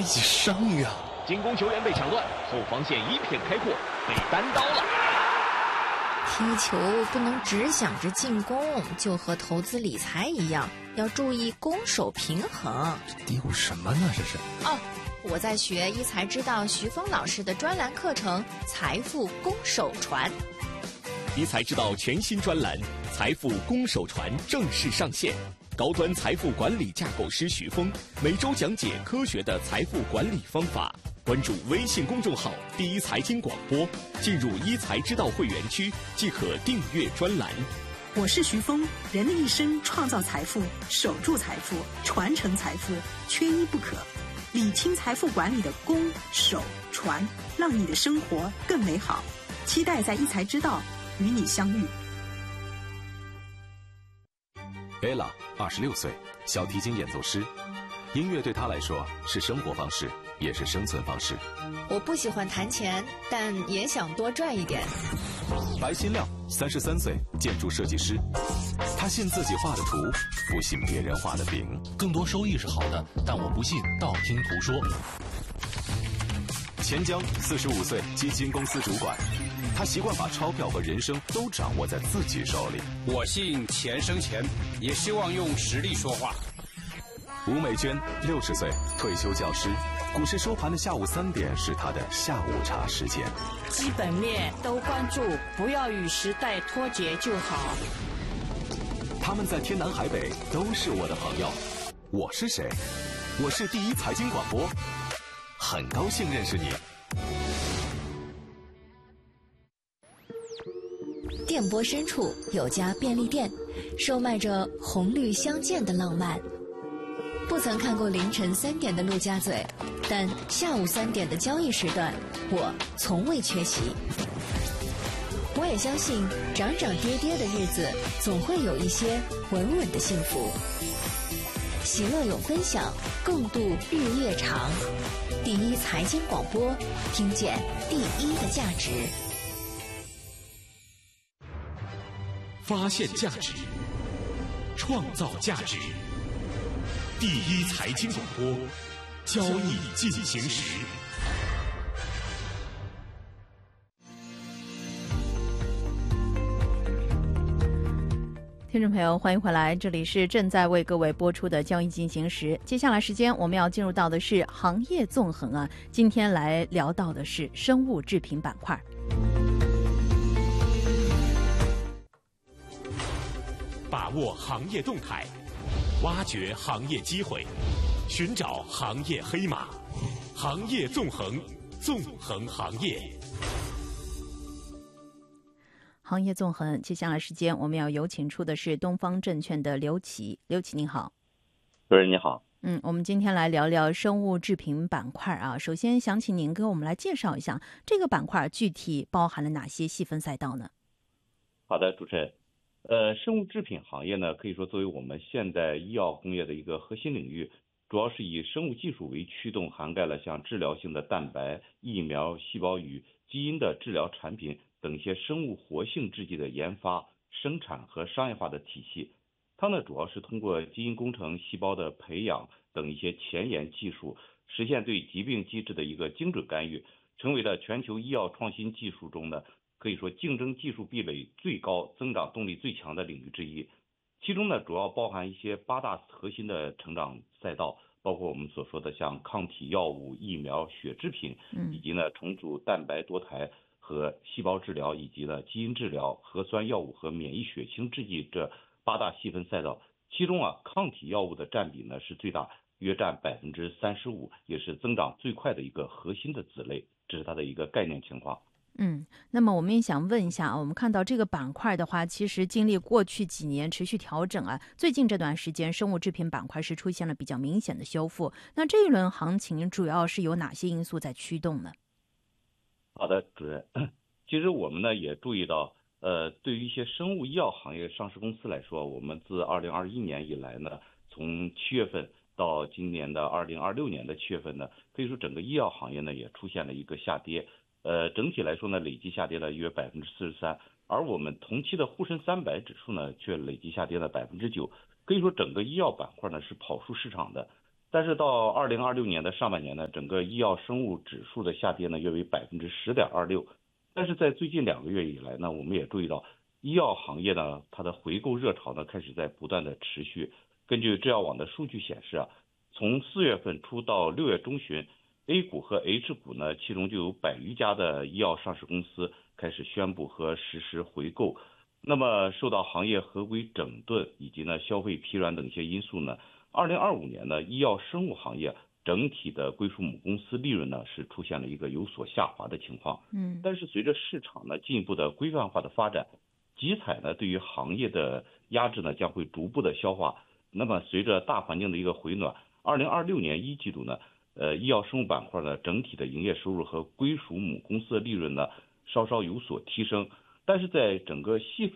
伤呀！ 进攻球员被抢断，后防线一片开阔，被单刀了。 踢球不能只想着进攻，就和投资理财一样，要注意攻守平衡。 嘀咕什么呢？这是？ 哦，我在学一才知道徐峰老师的专栏课程《财富攻守传》。 一才知道全新专栏《财富攻守传》正式上线。高端财富管理架构师徐峰每周讲解科学的财富管理方法。关注微信公众号“第一财经广播”，进入一财知道会员区即可订阅专栏。 我是徐峰，人的一生创造财富、守住财富、传承财富，缺一不可。理清财富管理的攻、守、传，让你的生活更美好。期待在一财知道与你相遇。 Ella 26岁，小提琴演奏师。音乐对她来说是生活方式，也是生存方式。 我不喜欢弹钱，但也想多赚一点。 白新亮33岁，建筑设计师。他信自己画的图，不信别人画的饼。 更多收益是好的，但我不信道听途说。 钱江45岁，基金公司主管。他习惯把钞票和人生都掌握在自己手里。 我信钱生钱，也希望用实力说话。 吴美娟60岁，退休教师。股市收盘的下午3点是他的下午茶时间。 基本面都关注，不要与时代脱节就好。 他们在天南海北都是我的朋友。我是谁？我是第一财经广播，很高兴认识你。 电波深处有家便利店，售卖着红绿相间的浪漫。不曾看过凌晨3点的陆家嘴，但下午3点的交易时段，我从未缺席。我也相信，涨涨跌跌的日子，总会有一些稳稳的幸福。喜乐有分享，共度日夜长。第一财经广播，听见第一的价值。 发现价值，创造价值。第一财经广播，交易进行时。 听众朋友，欢迎回来，这里是正在为各位播出的交易进行时。接下来时间我们要进入到的是行业纵横啊，今天来聊到的是生物制品板块。 把握行业动态，挖掘行业机会，寻找行业黑马，行业纵横，纵横行业。 行业纵横，接下来时间我们要有请出的是东方证券的刘琦。刘琦您好。 主持人你好。 我们今天来聊聊生物制品板块啊。首先想请您给我们来介绍一下这个板块具体包含了哪些细分赛道呢？ 好的，主持人。生物制品行业呢，可以说作为我们现代医药工业的一个核心领域，主要是以生物技术为驱动，涵盖了像治疗性的蛋白、疫苗、细胞与基因的治疗产品等一些生物活性制剂的研发、生产和商业化的体系。它呢，主要是通过基因工程、细胞的培养等一些前沿技术，实现对疾病机制的一个精准干预，成为了全球医药创新技术中的可以说竞争技术壁垒最高、增长动力最强的领域之一。其中呢，主要包含一些8大核心的成长赛道，包括我们所说的像抗体药物、疫苗、血制品，以及呢重组蛋白多肽和细胞治疗，以及呢基因治疗、核酸药物和免疫血清制剂这8大细分赛道。其中啊，抗体药物的占比呢是最大，约占35%，也是增长最快的一个核心的子类。这是它的一个概念情况。 那么我们也想问一下我们看到这个板块的话，其实经历过去几年持续调整啊，最近这段时间生物制品板块是出现了比较明显的修复。那这一轮行情主要是有哪些因素在驱动呢？ 好的，主任。其实我们呢也注意到，对于一些生物医药行业上市公司来说，我们自2021年以来呢，从7月份到今年的2026年的7月份呢，可以说整个医药行业呢也出现了一个下跌。整体来说呢，累计下跌了约43%，而我们同期的沪深300指数呢，却累计下跌了9%。可以说整个医药板块呢是跑输市场的。 但是到2026年的上半年呢，整个医药生物指数的下跌呢约为10.26%。但是在最近2个月以来呢，我们也注意到医药行业呢它的回购热潮呢开始在不断的持续。根据制药网的数据显示啊，从4月份初到6月中旬，A 股和 H 股呢其中就有100余家的医药上市公司开始宣布和实施回购。那么受到行业合规整顿以及呢消费疲软等一些因素呢，2025年呢医药生物行业整体的归属母公司利润呢是出现了一个有所下滑的情况。但是随着市场呢进一步的规范化的发展，集采呢对于行业的压制呢将会逐步的消化。那么随着大环境的一个回暖，2026年1季度呢，医药生物板块呢整体的营业收入和归属母公司的利润呢稍稍有所提升，但是在整个细分